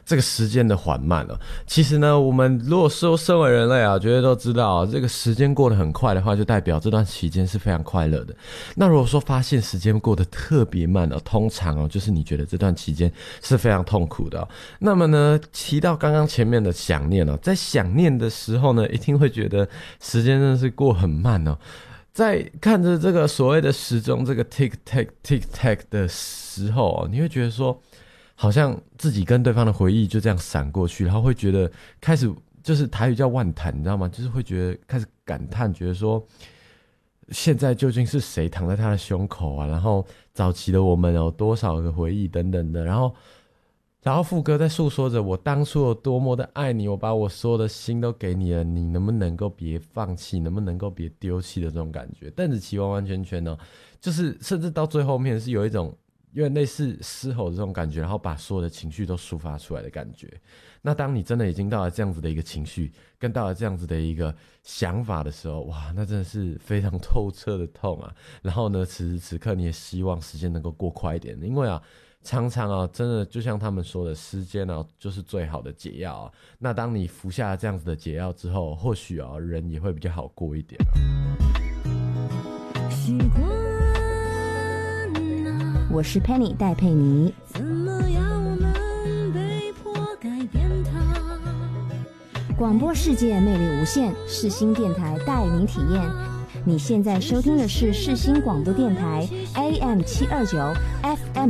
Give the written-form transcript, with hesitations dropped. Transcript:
这个时间的缓慢了。其实呢，我们如果说身为人类啊，绝对都知道这个时间过得很快的话，就代表这段期间是非常快乐的。那如果说发现时间过得特别慢通常就是你觉得这段期间是非常痛苦的那么呢，提到刚刚前面的想念在想念的时候呢，一定会觉得时间真的是过很慢在看着这个所谓的时钟这个 tick tack tick tack 的时候你会觉得说好像自己跟对方的回忆就这样闪过去，然后会觉得开始就是台语叫万叹，你知道吗？就是会觉得开始感叹，觉得说现在究竟是谁躺在他的胸口然后早期的我们有多少个回忆等等的，然后副歌在诉说着我当初有多么的爱你，我把我所有的心都给你了，你能不能够别放弃，能不能够别丢弃的这种感觉。邓紫棋完完全全就是甚至到最后面是有一种有点类似嘶吼的这种感觉，然后把所有的情绪都抒发出来的感觉。那当你真的已经到了这样子的一个情绪跟到了这样子的一个想法的时候，哇，那真的是非常透彻的痛然后呢，此时此刻你也希望时间能够过快一点，因为常常真的就像他们说的，时间就是最好的解药那当你服下了这样子的解药之后，或许人也会比较好过一点习惯我是 Penny 戴佩妮，怎么样我们被迫改变它？广播世界魅力无限，世新电台带你体验。你现在收听的是世新广播电台 AM729 FM